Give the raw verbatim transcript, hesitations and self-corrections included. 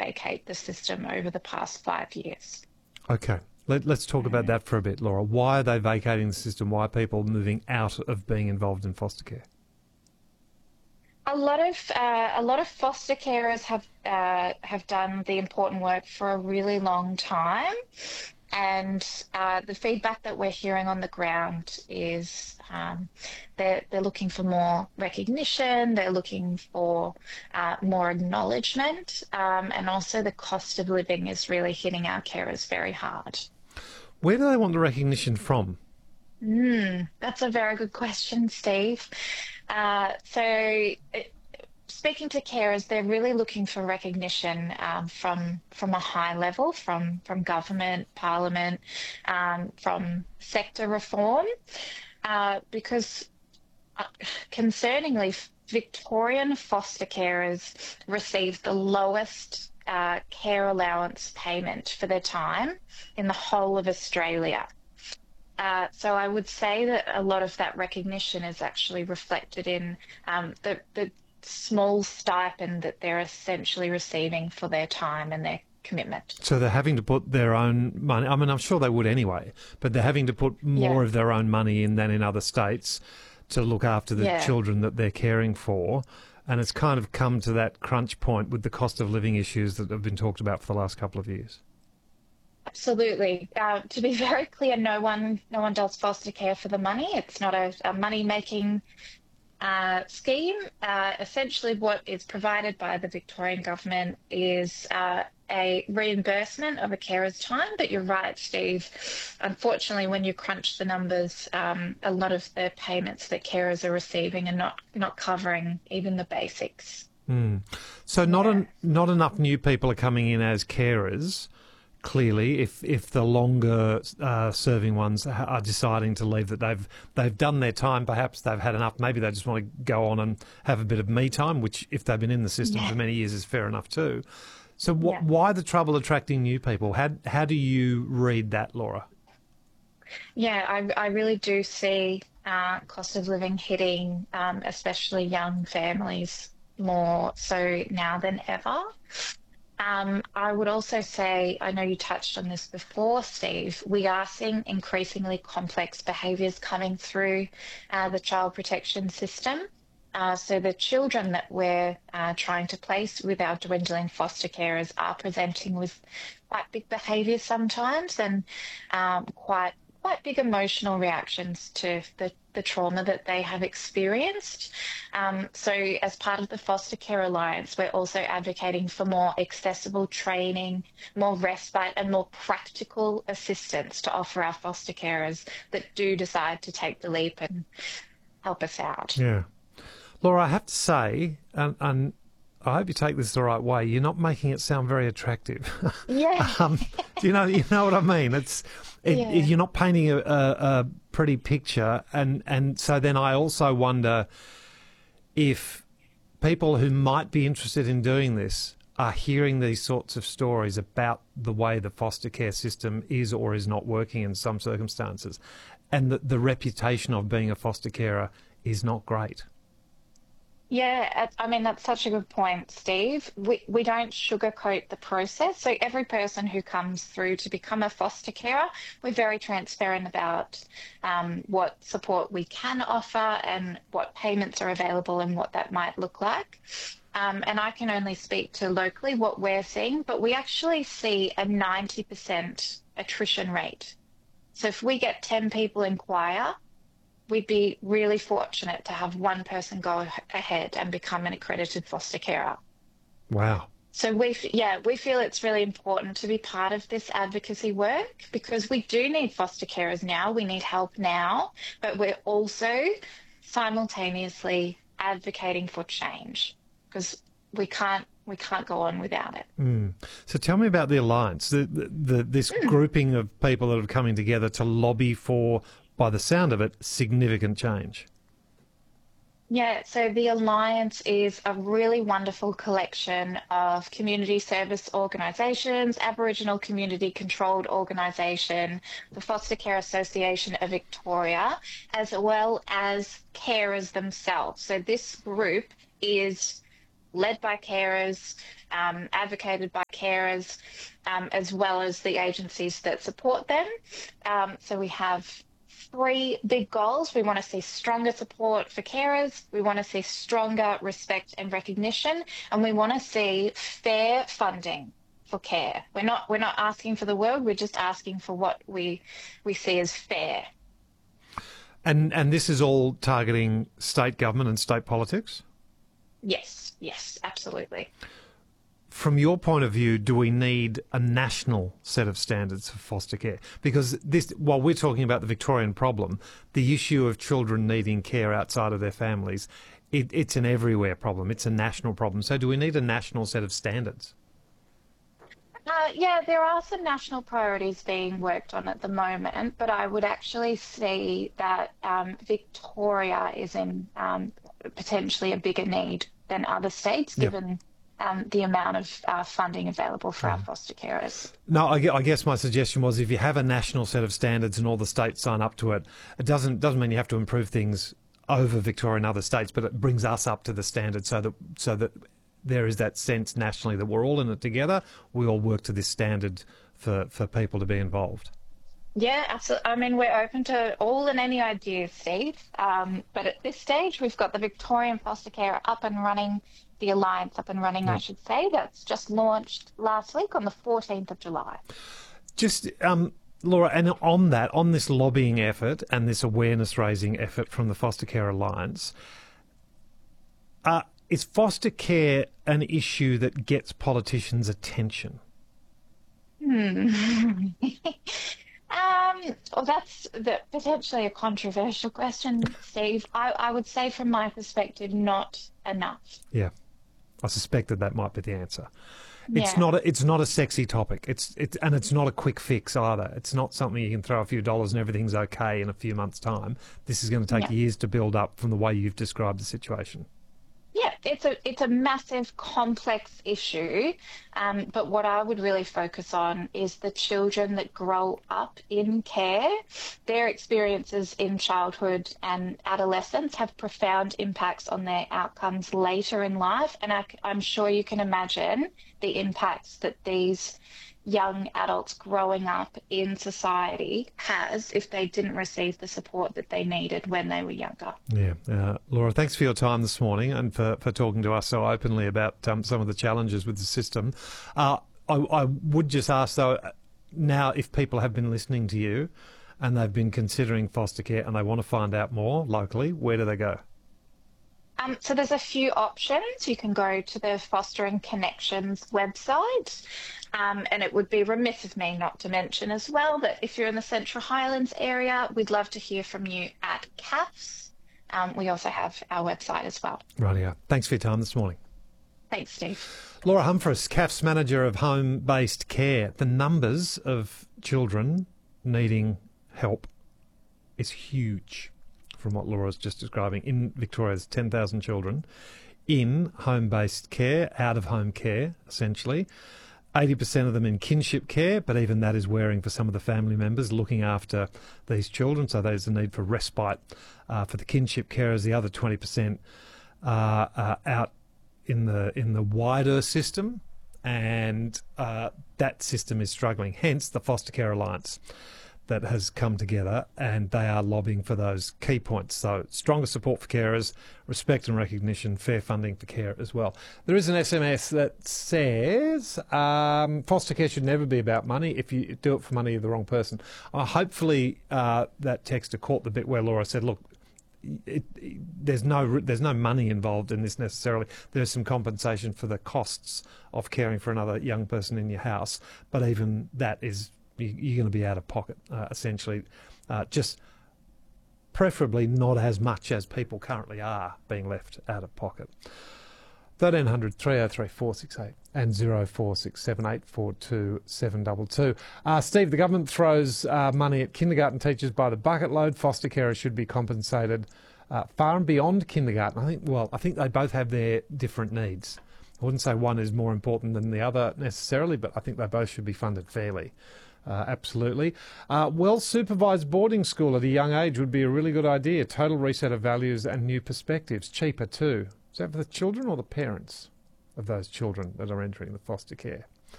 vacate the system over the past five years. Okay. Let, let's talk about that for a bit, Laura. Why are they vacating the system? Why are people moving out of being involved in foster care? A lot of uh, a lot of foster carers have uh, have done the important work for a really long time, and uh, the feedback that we're hearing on the ground is um, they're they're looking for more recognition, they're looking for uh, more acknowledgement, um, and also the cost of living is really hitting our carers very hard. Where do they want the recognition from? Mm, that's a very good question, Steve. Uh, so, it, speaking to carers, they're really looking for recognition um, from from a high level, from from government, parliament, um, from sector reform, uh, because uh, concerningly, Victorian foster carers receive the lowest uh, care allowance payment for their time in the whole of Australia. Uh, so I would say that a lot of that recognition is actually reflected in um, the, the small stipend that they're essentially receiving for their time and their commitment. So they're having to put their own money. I mean, I'm sure they would anyway, but they're having to put more Yeah. of their own money in than in other states to look after the Yeah. children that they're caring for. And it's kind of come to that crunch point with the cost of living issues that have been talked about for the last couple of years. Absolutely. Uh, to be very clear, no one no one does foster care for the money. It's not a, a money-making uh, scheme. Uh, essentially, what is provided by the Victorian government is uh, a reimbursement of a carer's time. But you're right, Steve. Unfortunately, when you crunch the numbers, um, a lot of the payments that carers are receiving are not not covering even the basics. Mm. So not Yeah. en- not enough new people are coming in as carers. Clearly, if if the longer uh, serving ones are deciding to leave, that they've they've done their time, perhaps they've had enough. Maybe they just want to go on and have a bit of me time, which if they've been in the system Yeah. for many years is fair enough too. So, wh- Yeah. why the trouble attracting new people? How how do you read that, Laura? Yeah, I, I really do see uh, cost of living hitting, um, especially young families, more so now than ever. Um, I would also say, I know you touched on this before, Steve, we are seeing increasingly complex behaviours coming through uh, the child protection system. Uh, so the children that we're uh, trying to place with our dwindling foster carers are presenting with quite big behaviours sometimes, and um, quite quite big emotional reactions to the, the trauma that they have experienced. Um, so as part of the Foster Care Alliance, we're also advocating for more accessible training, more respite and more practical assistance to offer our foster carers that do decide to take the leap and help us out. Yeah, Laura, I have to say, and, and I hope you take this the right way. You're not making it sound very attractive. Yeah. um, do you know? You know what I mean? It's it, Yeah. you're not painting a, a, a pretty picture, and and so then I also wonder if people who might be interested in doing this are hearing these sorts of stories about the way the foster care system is or is not working in some circumstances, and that the reputation of being a foster carer is not great. Yeah, I mean, that's such a good point, Steve. We, we don't sugarcoat the process. So every person who comes through to become a foster carer, we're very transparent about um, what support we can offer and what payments are available and what that might look like. Um, and I can only speak to locally what we're seeing, but we actually see a ninety percent attrition rate. So if we get ten people inquire, we'd be really fortunate to have one person go ahead and become an accredited foster carer. Wow. So we, yeah, we feel it's really important to be part of this advocacy work because we do need foster carers now. We need help now, but we're also simultaneously advocating for change because we can't we can't go on without it. Mm. So tell me about the alliance, the, the, the, this Mm. grouping of people that are coming together to lobby for, by the sound of it, significant change. Yeah, so the Alliance is a really wonderful collection of community service organisations, Aboriginal community controlled organisation, the Foster Care Association of Victoria, as well as carers themselves. So this group is led by carers, um, advocated by carers, um, as well as the agencies that support them. Um, so we have three big goals. We want to see stronger support for carers. We want to see stronger respect and recognition, and we want to see fair funding for care. We're not we're not asking for the world. We're just asking for what we we see as fair. And and this is all targeting state government and state politics? Yes, yes, absolutely. From your point of view, do we need a national set of standards for foster care? Because this, while we're talking about the Victorian problem, the issue of children needing care outside of their families, it, it's an everywhere problem. It's a national problem. So do we need a national set of standards? Uh, yeah, there are some national priorities being worked on at the moment, but I would actually see that um, Victoria is in um, potentially a bigger need than other states, Yep. given um, the amount of uh, funding available for our foster carers. No, I, gue- I guess my suggestion was if you have a national set of standards and all the states sign up to it, it doesn't doesn't mean you have to improve things over Victoria and other states, but it brings us up to the standard so that so that there is that sense nationally that we're all in it together. We all work to this standard for, for people to be involved. Yeah, absolutely. I mean, we're open to all and any ideas, Steve. Um, but at this stage, we've got the Victorian Foster Care up and running, the Alliance up and running, I should say. That's just launched last week on the fourteenth of July. Just, um, Laura, and on that, on this lobbying effort and this awareness-raising effort from the Foster Care Alliance, uh, is foster care an issue that gets politicians' attention? Hmm. um, well, that's the, potentially a controversial question, Steve. I, I would say from my perspective, not enough. Yeah, I suspected that might be the answer. It's Yeah. not a, it's not a sexy topic. It's it's and it's not a quick fix either. It's not something you can throw a few dollars and everything's okay in a few months' time. This is going to take Yeah. years to build up from the way you've described the situation. Yeah, it's a it's a massive, complex issue, um, but what I would really focus on is the children that grow up in care. Their experiences in childhood and adolescence have profound impacts on their outcomes later in life, and I, I'm sure you can imagine the impacts that these young adults growing up in society has if they didn't receive the support that they needed when they were younger. Yeah. Uh, Laura, thanks for your time this morning and for, for talking to us so openly about um, some of the challenges with the system. Uh, I, I would just ask, though, now if people have been listening to you and they've been considering foster care and they want to find out more locally, where do they go? Um, so there's a few options. You can go to the Fostering Connections website, um, and it would be remiss of me not to mention as well that if you're in the Central Highlands area, we'd love to hear from you at C A F S. Um, we also have our website as well. Rightio. Thanks for your time this morning. Thanks, Steve. Laura Humphris, C A F S Manager of Home-Based Care. The numbers of children needing help is huge. From what Laura's just describing. In Victoria, there's ten thousand children in home-based care, out-of-home care, essentially. eighty percent of them in kinship care, but even that is wearing for some of the family members looking after these children. So there's a need for respite uh, for the kinship carers. The other twenty percent uh, are out in the in the wider system, and uh, that system is struggling. Hence the Foster Care Alliance that has come together, and they are lobbying for those key points. So stronger support for carers, respect and recognition, fair funding for care as well. There is an S M S that says um, foster care should never be about money. If you do it for money, you're the wrong person. Uh, hopefully uh, that texter caught the bit where Laura said, look, It, it, there's no there's no money involved in this necessarily. There's some compensation for the costs of caring for another young person in your house, but even that is you're going to be out of pocket, uh, essentially. Uh, just preferably not as much as people currently are being left out of pocket. thirteen hundred, three oh three, four six eight and zero four six seven eight four two seven two two. Uh, Steve, the government throws uh, money at kindergarten teachers by the bucket load. Foster carers should be compensated uh, far and beyond kindergarten. I think, well, I think they both have their different needs. I wouldn't say one is more important than the other necessarily, but I think they both should be funded fairly. Uh, absolutely. Uh, well-supervised boarding school at a young age would be a really good idea. Total reset of values and new perspectives. Cheaper too. Is that for the children or the parents? of those children that are entering the foster care.